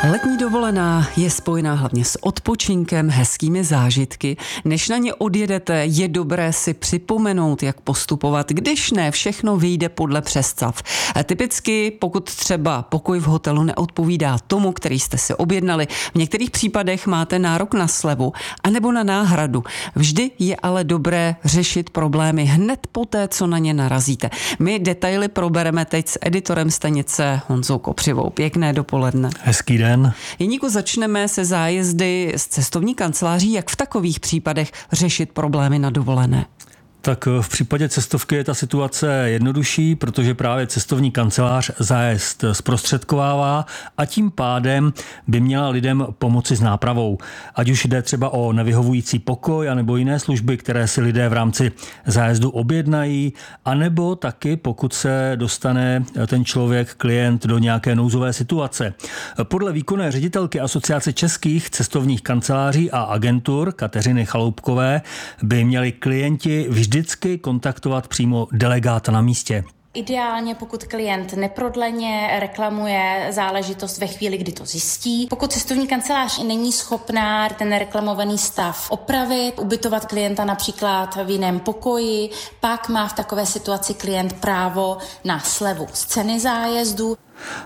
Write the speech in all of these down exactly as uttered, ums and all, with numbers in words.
Letní dovolená je spojená hlavně s odpočinkem, hezkými zážitky. Než na ně odjedete, je dobré si připomenout, jak postupovat, když ne všechno vyjde podle představ. Typicky, pokud třeba pokoj v hotelu neodpovídá tomu, který jste si objednali, v některých případech máte nárok na slevu anebo na náhradu. Vždy je ale dobré řešit problémy hned poté, co na ně narazíte. My detaily probereme teď s editorem stanice Honzou Kopřivou. Pěkné dopoledne. Hezký den. Jeníku, začneme se zájezdy z cestovní kanceláří. Jak v takových případech řešit problémy na dovolené? Tak v případě cestovky je ta situace jednodušší, protože právě cestovní kancelář zájezd zprostředkovává a tím pádem by měla lidem pomoci s nápravou. Ať už jde třeba o nevyhovující pokoj anebo jiné služby, které si lidé v rámci zájezdu objednají, anebo taky pokud se dostane ten člověk, klient do nějaké nouzové situace. Podle výkonné ředitelky Asociace českých cestovních kanceláří a agentur Kateřiny Chaloupkové by měli klienti vždy vždycky kontaktovat přímo delegáta na místě. Ideálně, pokud klient neprodleně reklamuje záležitost ve chvíli, kdy to zjistí. Pokud cestovní kancelář není schopná ten reklamovaný stav opravit, ubytovat klienta například v jiném pokoji, pak má v takové situaci klient právo na slevu z ceny zájezdu.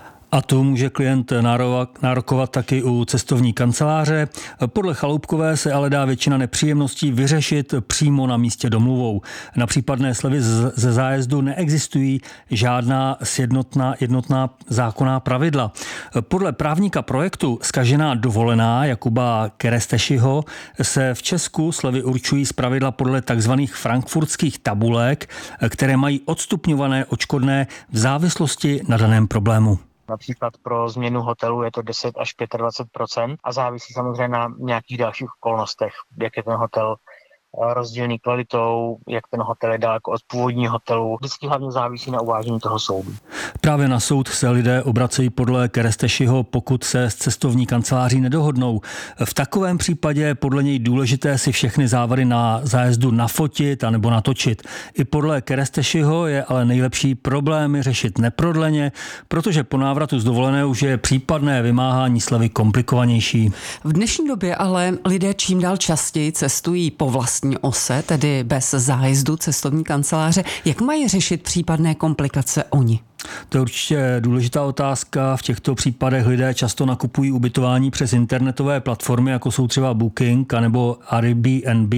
A tu může klient nárokovat taky u cestovní kanceláře. Podle Chaloupkové se ale dá většina nepříjemností vyřešit přímo na místě domluvou. Na případné slevy ze zájezdu neexistují žádná sjednotná jednotná zákonná pravidla. Podle právníka projektu Zkažená dovolená Jakuba Kerestešiho se v Česku slevy určují zpravidla podle takzvaných frankfurtských tabulek, které mají odstupňované odškodné v závislosti na daném problému. Například pro změnu hotelu je to deset až dvacet pět procent a závisí samozřejmě na nějakých dalších okolnostech, jak je ten hotel rozdílný kvalitou, jak ten hotel je daleko od původního hotelu. Vždycky hlavně závisí na uvážení toho soudu. Právě na soud se lidé obracejí podle Kerestešiho, pokud se s cestovní kanceláří nedohodnou. V takovém případě je podle něj důležité si všechny závady na zájezdu nafotit anebo natočit. I podle Kerestešiho je ale nejlepší problémy řešit neprodleně, protože po návratu z dovolené už je případné vymáhání slevy komplikovanější. V dnešní době ale lidé čím dál častěji cestují po vlastní ose, tedy bez zájezdu cestovní kanceláře. Jak mají řešit případné komplikace oni? To je určitě důležitá otázka. V těchto případech lidé často nakupují ubytování přes internetové platformy, jako jsou třeba Booking nebo Airbnb.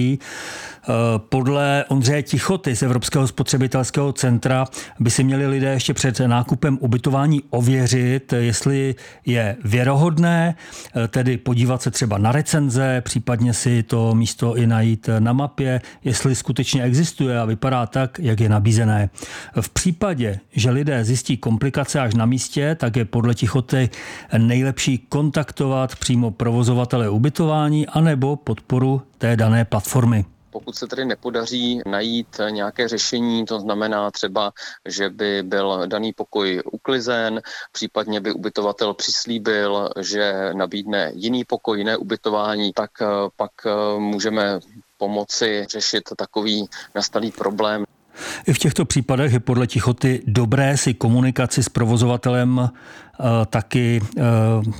Podle Ondřeje Tichoty z Evropského spotřebitelského centra by si měli lidé ještě před nákupem ubytování ověřit, jestli je věrohodné, tedy podívat se třeba na recenze, případně si to místo i najít na mapě, jestli skutečně existuje a vypadá tak, jak je nabízené. V případě, že lidé zjistí komplikace až na místě, tak je podle Tichoty nejlepší kontaktovat přímo provozovatele ubytování anebo podporu té dané platformy. Pokud se tedy nepodaří najít nějaké řešení, to znamená třeba, že by byl daný pokoj uklizen, případně by ubytovatel přislíbil, že nabídne jiný pokoj, jiné ubytování, tak pak můžeme pomoci řešit takový nastalý problém. I v těchto případech je podle Tichoty dobré si komunikaci s provozovatelem uh, taky uh,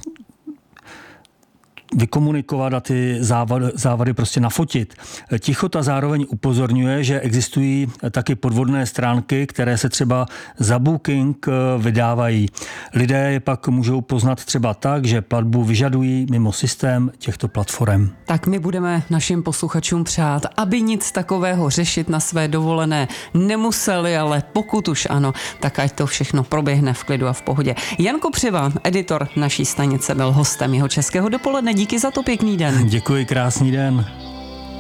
vykomunikovat a ty závady, závady prostě nafotit. Tichota zároveň upozorňuje, že existují taky podvodné stránky, které se třeba za Booking vydávají. Lidé je pak můžou poznat třeba tak, že platbu vyžadují mimo systém těchto platform. Tak my budeme našim posluchačům přát, aby nic takového řešit na své dovolené nemuseli, ale pokud už ano, tak ať to všechno proběhne v klidu a v pohodě. Jan Kopřiva, editor naší stanice, byl hostem Jeho českého dopoledne. Díky za to, pěkný den. Děkuji, krásný den.